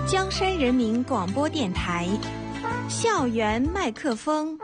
江山人民广播电台校园麦克风。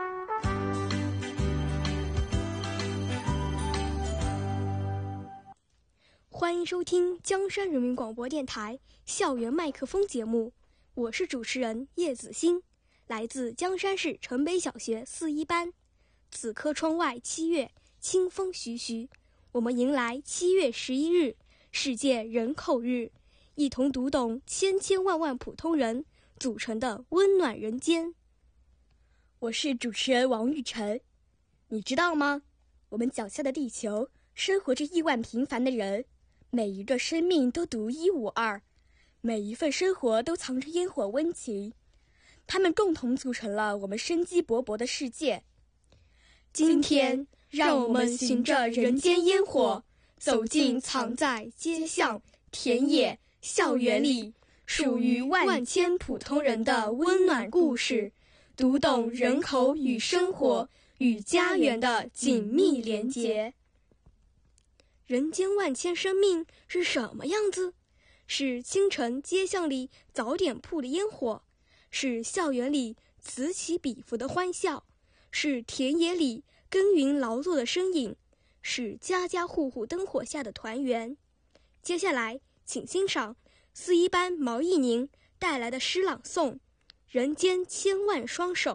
欢迎收听江山人民广播电台校园麦克风节目，我是主持人叶子欣，来自江山市城北小学4一班。此刻窗外7月，清风徐徐，我们迎来7月11日世界人口日，一同读懂千千万万普通人组成的温暖人间。我是主持人王玉晨。你知道吗？我们脚下的地球生活着亿万平凡的人，每一个生命都独一无二，每一份生活都藏着烟火温情，他们共同组成了我们生机勃勃的世界。今天，让我们循着人间烟火，走进藏在街巷、田野、校园里，属于万千普通人的温暖故事，读懂人口与生活与家园的紧密连结。人间万千生命是什么样子？是清晨街巷里早点铺的烟火，是校园里此起彼伏的欢笑，是田野里耕耘劳作的身影，是家家户户灯火下的团圆。接下来请欣赏4一班毛忆宁带来的诗朗诵《人间千万双手》。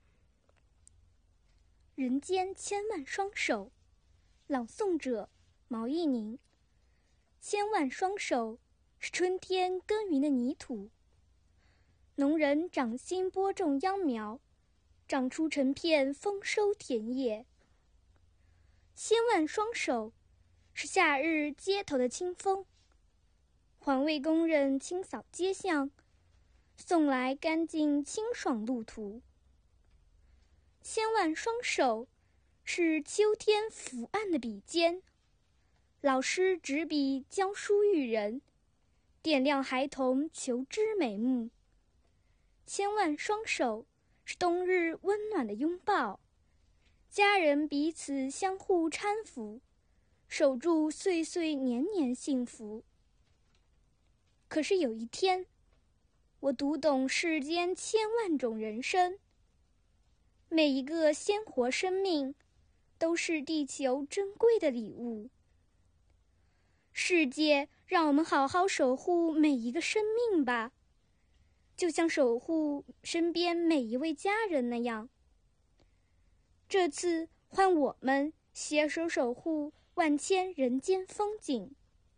人间千万双手，朗诵者毛忆宁。千万双手是春天耕耘的泥土，农人掌心播种秧苗，长出成片丰收田野。千万双手是夏日街头的清风，环卫工人清扫街巷，送来干净清爽路途。千万双手是秋天伏案的笔尖，老师执笔教书育人，点亮孩童求知美目。千万双手是冬日温暖的拥抱，家人彼此相互搀扶，守住岁岁年年幸福。可是有一天，我读懂世间千万种人生，每一个鲜活生命都是地球珍贵的礼物。世界让我们好好守护每一个生命吧，就像守护身边每一位家人那样。这次换我们携手守护万千人间风景。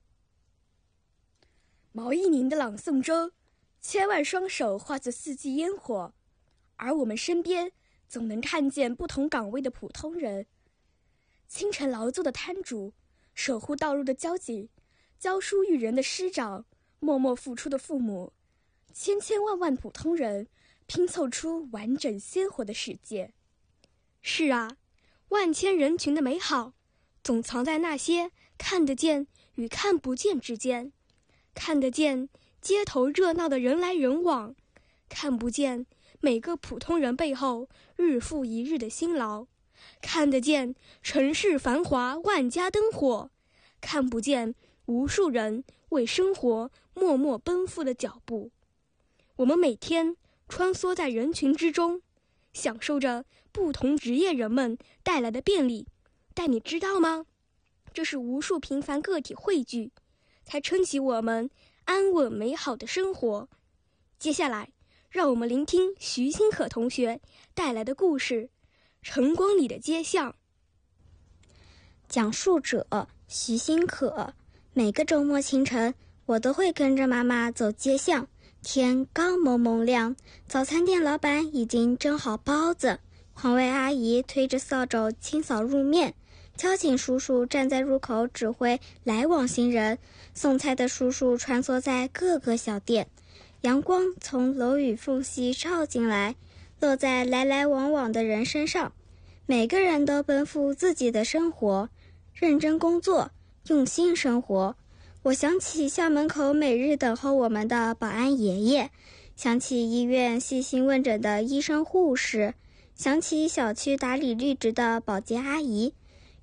毛忆宁的朗诵中，千万双手化作四季烟火，而我们身边总能看见不同岗位的普通人，清晨劳作的摊主，守护道路的交警，教书育人的师长，默默付出的父母，千千万万普通人拼凑出完整鲜活的世界。是啊，万千人群的美好总藏在那些看得见与看不见之间。看得见街头热闹的人来人往，看不见每个普通人背后日复一日的辛劳，看得见城市繁华万家灯火，看不见无数人为生活默默奔赴的脚步。我们每天穿梭在人群之中，享受着不同职业人们带来的便利，但你知道吗？这是无数平凡个体汇聚，才撑起我们安稳美好的生活。接下来，让我们聆听徐新可同学带来的故事《晨光里的街巷》。 讲述者徐新可。每个周末清晨，我都会跟着妈妈走街巷，天刚蒙蒙亮，早餐店老板已经蒸好包子，环卫阿姨推着扫帚清扫路面，交警叔叔站在入口指挥来往行人，送菜的叔叔穿梭在各个小店，阳光从楼宇缝隙照进来，落在来来往往的人身上。每个人都奔赴自己的生活，认真工作，用心生活。我想起校门口每日等候我们的保安爷爷，想起医院细心问诊的医生护士，想起小区打理绿植的保洁阿姨，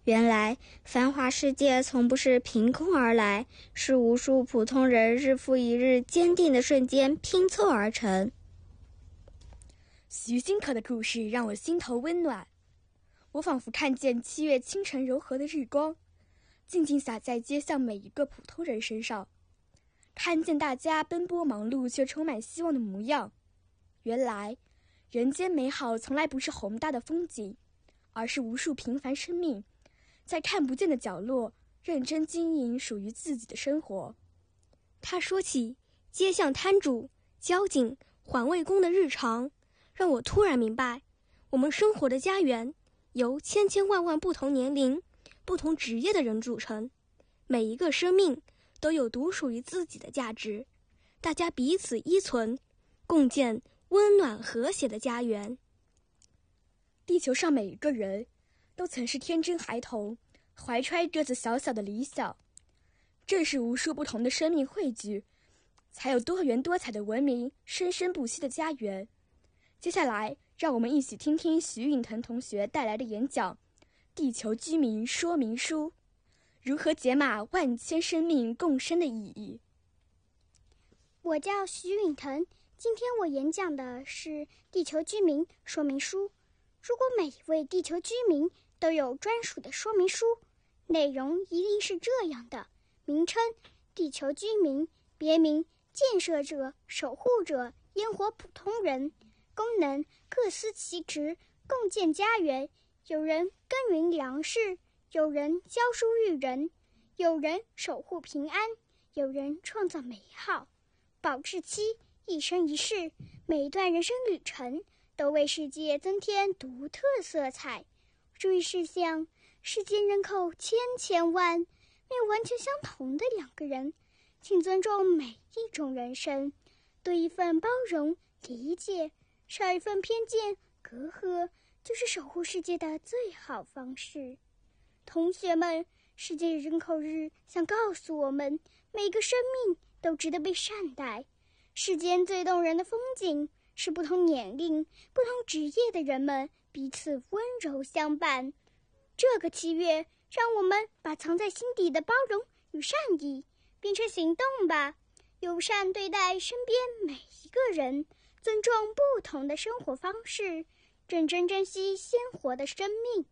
原来繁华世界从不是凭空而来，是无数普通人日复一日坚定的瞬间拼凑而成。 徐新可的故事让我心头温暖，我仿佛看见7月清晨柔和的日光，静静洒在街上每一个普通人身上，看见大家奔波忙碌却充满希望的模样。原来人间美好从来不是宏大的风景，而是无数平凡生命在看不见的角落认真经营属于自己的生活。他说起街巷摊主、交警、环卫工的日常，让我突然明白，我们生活的家园由千千万万不同年龄、不同职业的人组成，每一个生命都有独属于自己的价值，大家彼此依存，共建温暖和谐的家园。地球上每一个人都曾是天真孩童，怀揣着小小的理想。正是无数不同的生命汇聚，才有多元多彩的文明生生不息的家园。接下来让我们一起听听徐允腾同学带来的演讲《地球居民说明书》，如何解码万千生命共生的意义。 我叫徐允腾，今天我演讲的是《地球居民说明书》。如果每一位地球居民都有专属的说明书，内容一定是这样的：名称地球居民，别名建设者、守护者、烟火普通人，功能各司其职，共建家园。有人耕耘粮食，有人教书育人，有人守护平安，有人创造美好。保质期一生一世，每一段人生旅程都为世界增添独特色彩。注意事项：世界人口千万，没有完全相同的两个人，请尊重每一种人生，多一份包容理解，少一份偏见隔阂，就是守护世界的最好方式。同学们，世界人口日想告诉我们，每个生命都值得被善待。世间最动人的风景是不同年龄、不同职业的人们彼此温柔相伴。这个7月，让我们把藏在心底的包容与善意变成行动吧，友善对待身边每一个人，尊重不同的生活方式，认真珍惜鲜活的生命。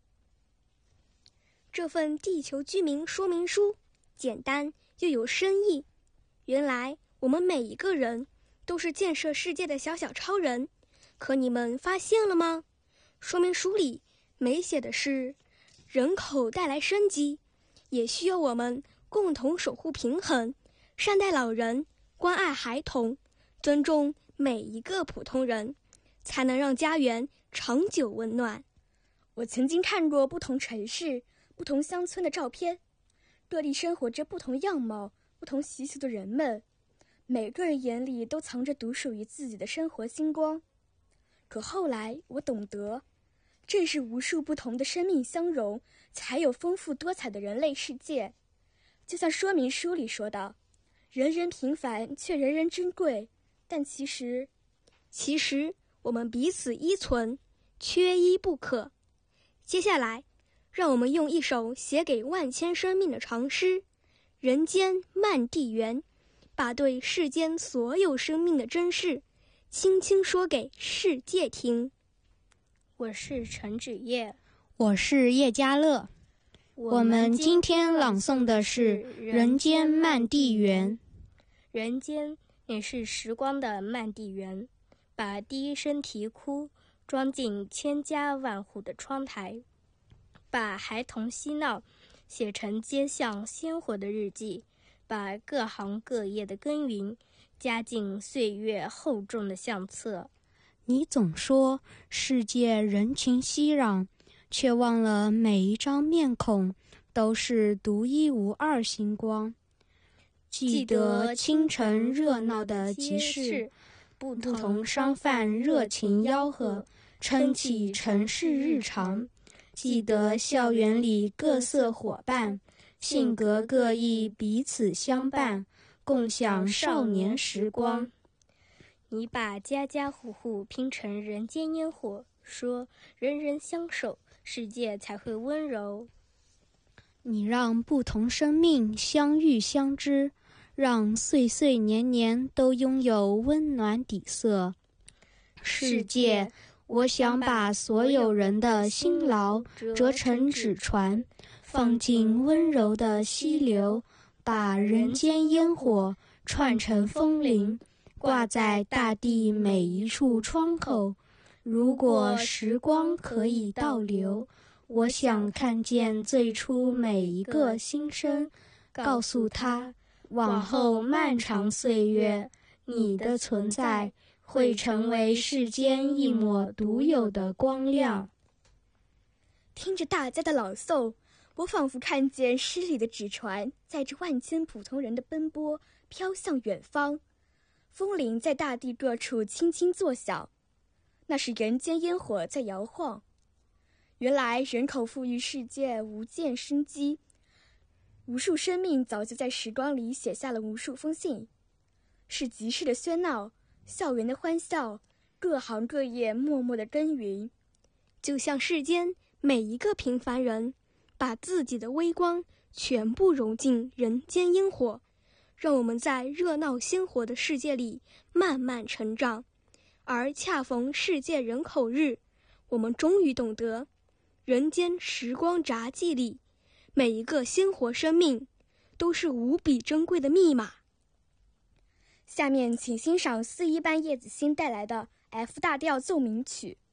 这份地球居民说明书简单又有深意。原来我们每一个人都是建设世界的小小超人，可你们发现了吗？说明书里没写的是人口带来生机，也需要我们共同守护平衡，善待老人，关爱孩童，尊重每一个普通人，才能让家园长久温暖。我曾经看过不同城市、不同乡村的照片，各地生活着不同样貌、不同习俗的人们，每个人眼里都藏着独属于自己的生活星光。可后来我懂得，正是无数不同的生命相融，才有丰富多彩的人类世界。就像说明书里说道，人人平凡却人人珍贵，但其实我们彼此依存，缺一不可。接下来让我们用一首写给万千生命的长诗《人间漫地缘》，把对世间所有生命的珍视轻轻说给世界听。 我是陈芷叶， 我是叶嘉乐。我们今天朗诵的是《人间漫地缘》。 人间也是时光的漫地缘，把第一声啼哭装进千家万户的窗台，把孩童嬉闹写成街巷鲜活的日记，把各行各业的耕耘加进岁月厚重的相册。 你总说世界人群熙攘，却忘了每一张面孔都是独一无二星光。记得清晨热闹的集市，不同商贩热情吆喝，撑起城市日常。记得校园里各色伙伴，性格各异彼此相伴，共享少年时光。 你把家家户户拼成人间烟火，说人人相守，世界才会温柔。 你让不同生命相遇相知，让岁岁年年都拥有温暖底色。世界，我想把所有人的辛劳折成纸船，放进温柔的溪流，把人间烟火串成风铃，挂在大地每一处窗口。如果时光可以倒流，我想看见最初每一个新生，告诉他，往后漫长岁月，你的存在会成为世间一抹独有的光亮。 听着大家的朗诵，我仿佛看见诗里的纸船载着万千普通人的奔波，飘向远方。风铃在大地各处轻轻作响，那是人间烟火在摇晃。原来人口富裕世界无限生机，无数生命早就在时光里写下了无数封信。是集市的喧闹，校园的欢笑，各行各业默默的耕耘，就像世间每一个平凡人，把自己的微光全部融进人间烟火，让我们在热闹鲜活的世界里慢慢成长。而恰逢世界人口日，我们终于懂得，人间时光札记里，每一个鲜活生命都是无比珍贵的密码。下面请欣赏4·1班叶子欣带来的 F 大调奏鸣曲。